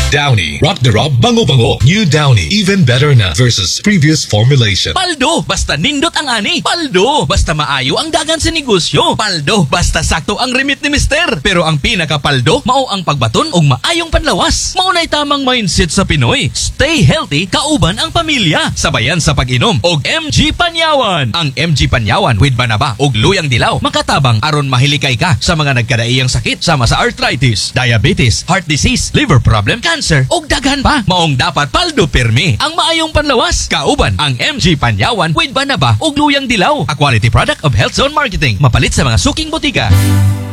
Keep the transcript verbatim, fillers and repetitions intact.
Downy. Rock the Rob Bango Bango. New Downy. Even better na versus previous formulation. Paldo, basta nindot ang ani. Paldo, basta maayo ang dagan sa negosyo. Paldo, basta sakto ang remit ni mister. Pero ang pinaka-paldo, mao ang pagbaton og maayong panlawas. Mao na'y tamang mindset sa Pinoy. Stay healthy, kauban ang pamilya. Sabayan sa pag-inom og M G Panyawan. Ang M G Panyawan with banaba og luyang dilaw makatabang aron mahilikay ka sa mga nagkadaiyang sakit sama sa arthritis, diabetes, heart disease, liver problem, cancer ug daghan pa. Maong dapat paldo pirmi ang maayong panlawas. Kauban ang M G Panyawan with banaba ug luyang dilaw. A quality product of Health Zone Marketing. Mapalit sa mga suking botika.